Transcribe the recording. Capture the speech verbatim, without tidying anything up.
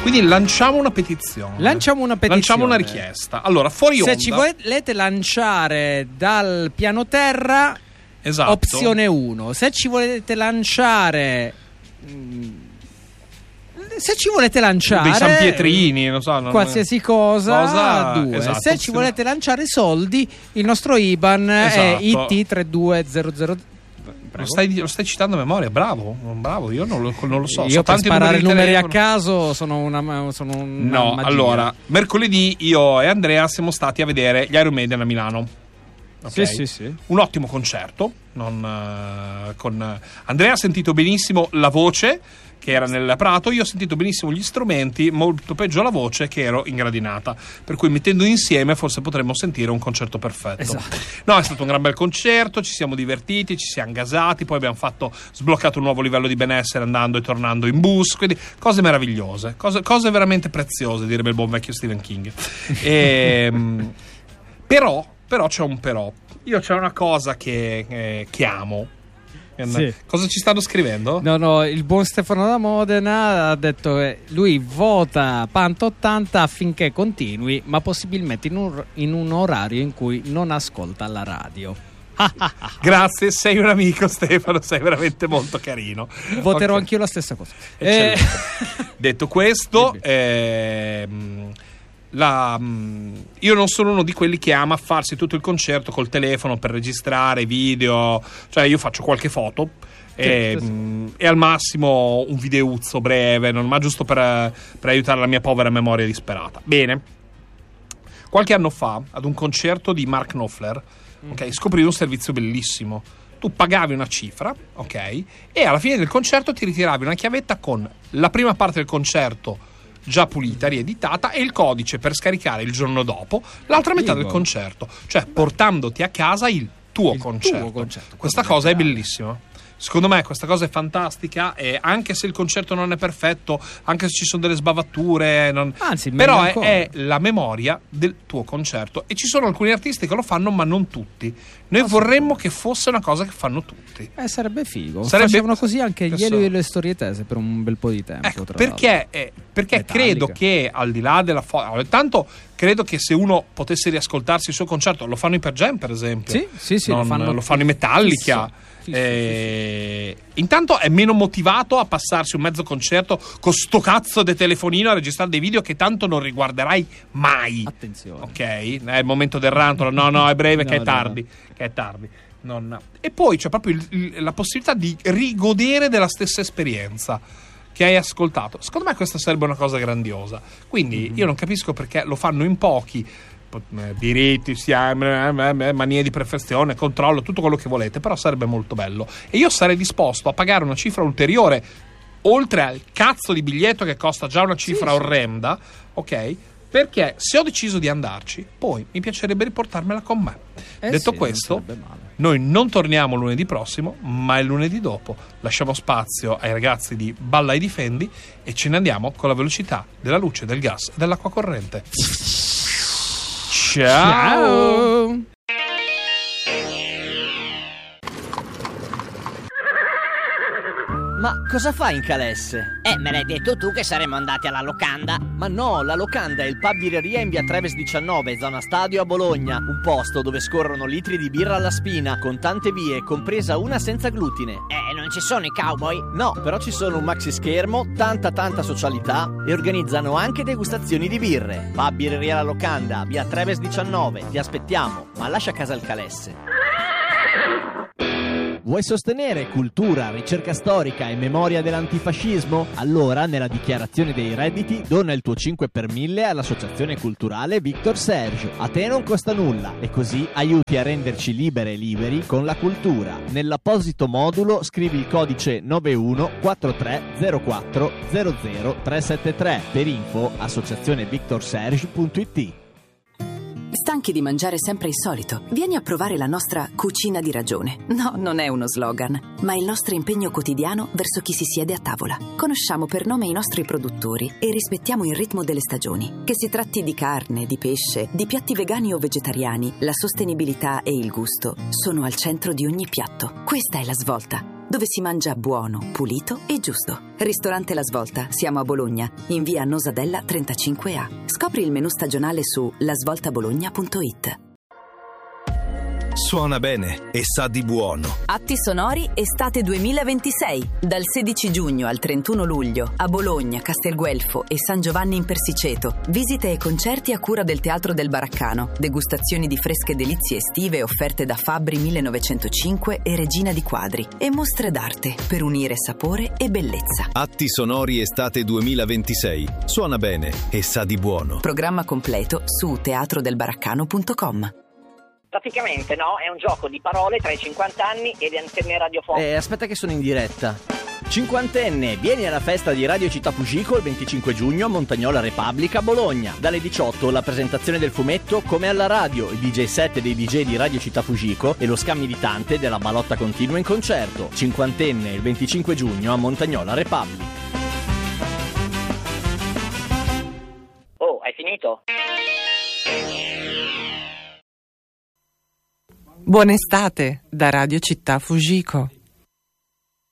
Quindi lanciamo una petizione. Lanciamo una petizione. Lanciamo una richiesta. Allora, fuori onda. Se ci volete lanciare dal piano terra, esatto. Opzione uno. Se ci volete lanciare... Se ci volete lanciare dei San Pietrini, non so, non qualsiasi cosa, cosa due. Esatto, se ci volete lanciare soldi, il nostro I B A N esatto. è I T tre due zero zero. Lo stai, lo stai citando a memoria, bravo, bravo, io non lo, non lo so. Io so per tanti sparare numeri, numeri a telefono. caso sono una, sono una No, magia. allora, mercoledì io e Andrea siamo stati a vedere gli Iron Maiden a Milano. Okay. Sì, sì, sì. Un ottimo concerto. Non, uh, con Andrea ha sentito benissimo la voce che era nel prato, io ho sentito benissimo gli strumenti, molto peggio la voce che ero ingradinata, per cui mettendo insieme forse potremmo sentire un concerto perfetto. Esatto. No, è stato un gran bel concerto, ci siamo divertiti, ci siamo gasati, poi abbiamo fatto sbloccato un nuovo livello di benessere andando e tornando in bus, quindi cose meravigliose, cose, cose veramente preziose, direbbe il buon vecchio Stephen King. E, però, però c'è un però. Io c'è una cosa che, eh, che amo. Sì. Cosa ci stanno scrivendo? No, no, il buon Stefano da Modena ha detto che lui vota Panta ottanta affinché continui, ma possibilmente in un, in un orario in cui non ascolta la radio. Grazie, sei un amico Stefano, sei veramente molto carino. Voterò okay. anch'io la stessa cosa. Eh... Detto questo, ehm, la, io non sono uno di quelli che ama farsi tutto il concerto col telefono per registrare video, cioè io faccio qualche foto e, sì, sì. Mh, e al massimo un videuzzo breve, non, ma giusto per, per aiutare la mia povera memoria disperata. Bene, qualche anno fa ad un concerto di Mark Knopfler, mm. okay, scoprì un servizio bellissimo. Tu pagavi una cifra, ok, e alla fine del concerto ti ritiravi una chiavetta con la prima parte del concerto già pulita, rieditata, e il codice per scaricare il giorno dopo l'altra metà del concerto, cioè portandoti a casa il tuo, il concerto. tuo concerto. Questa cosa è bellissima. Secondo me questa cosa è fantastica, e anche se il concerto non è perfetto, anche se ci sono delle sbavature, non... Anzi, però è, è la memoria del tuo concerto, e ci sono alcuni artisti che lo fanno ma non tutti. Noi oh, vorremmo sì. che fosse una cosa che fanno tutti. Eh, sarebbe figo. Sarebbe... Facevano così anche gli so. Elio e le storie tese per un bel po' di tempo. Ecco, tra perché, eh, perché credo che al di là della foto, tanto credo che se uno potesse riascoltarsi il suo concerto, lo fanno i Pearl Jam per esempio, sì, sì, sì, non, lo, fanno... lo fanno i Metallica. Sì, sì. Sì, eh, sì, sì. Intanto è meno motivato a passarsi un mezzo concerto con sto cazzo di telefonino a registrare dei video che tanto non riguarderai mai. Attenzione. Ok? È il momento del rantolo. No, no, è breve, no, che è no, tardi. no. Che è tardi. Non... E poi c'è proprio il, il, la possibilità di rigodere della stessa esperienza che hai ascoltato. Secondo me questa sarebbe una cosa grandiosa. Quindi mm-hmm. io non capisco perché lo fanno in pochi. Diritti, manie di perfezione, controllo, tutto quello che volete, però sarebbe molto bello, e io sarei disposto a pagare una cifra ulteriore oltre al cazzo di biglietto che costa già una cifra sì, orrenda, sì. ok? Perché se ho deciso di andarci, poi mi piacerebbe riportarmela con me. Eh Detto sì, questo, noi non torniamo lunedì prossimo, ma il lunedì dopo. Lasciamo spazio ai ragazzi di Balla e Difendi e ce ne andiamo con la velocità della luce, del gas e dell'acqua corrente. Ciao. Ciao. Ma cosa fai in Calesse? Eh, me l'hai detto tu che saremmo andati alla locanda. Ma no, la locanda è il pub birreria in via Treves diciannove, zona stadio a Bologna. Un posto dove scorrono litri di birra alla spina, con tante vie, compresa una senza glutine. Eh, non ci sono i cowboy? No, però ci sono un maxi schermo, tanta tanta socialità, e organizzano anche degustazioni di birre. Pub birreria la locanda, via Treves diciannove. Ti aspettiamo, ma lascia a casa il Calesse. Vuoi sostenere cultura, ricerca storica e memoria dell'antifascismo? Allora, nella dichiarazione dei redditi, dona il tuo cinque per mille all'associazione culturale Victor Serge. A te non costa nulla, e così aiuti a renderci libere e liberi con la cultura. Nell'apposito modulo scrivi il codice nove uno quattro tre zero quattro zero zero tre sette tre. Per info associazione victor serge punto it. Stanchi di mangiare sempre il solito? Vieni a provare la nostra cucina di ragione. No, non è uno slogan, ma il nostro impegno quotidiano verso chi si siede a tavola. Conosciamo per nome i nostri produttori e rispettiamo il ritmo delle stagioni. Che si tratti di carne, di pesce, di piatti vegani o vegetariani, la sostenibilità e il gusto sono al centro di ogni piatto. Questa è la svolta. dove si mangia buono, pulito e giusto. Ristorante La Svolta, siamo a Bologna, in via Nosadella trentacinque A. Scopri il menù stagionale su la svolta bologna punto it. Suona bene e sa di buono. Atti sonori estate duemilaventisei. Dal sedici giugno al trentuno luglio a Bologna, Castelguelfo e San Giovanni in Persiceto. Visite e concerti a cura del Teatro del Baraccano. Degustazioni di fresche delizie estive offerte da Fabbri millenovecentocinque e Regina di Quadri. E mostre d'arte per unire sapore e bellezza. Atti sonori estate duemilaventisei. Suona bene e sa di buono. Programma completo su teatro del baraccano punto com. Praticamente, no? È un gioco di parole tra i cinquanta anni e le antenne radiofoniche. Eh, aspetta che sono in diretta. Cinquantenne, vieni alla festa di Radio Città Fugico il venticinque giugno a Montagnola Repubblica, Bologna. Dalle diciotto la presentazione del fumetto Come alla radio, il D J set dei D J di Radio Città Fugico e lo scamilitante della Balotta Continua in concerto. Cinquantenne, il venticinque giugno a Montagnola Repubblica. Oh, hai finito? Buona estate da Radio Città Fugico.